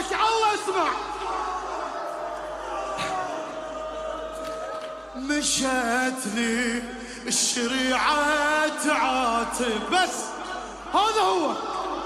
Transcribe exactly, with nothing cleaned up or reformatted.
الله اسمع. مشت لي الشريعة تعاتب، بس هذا هو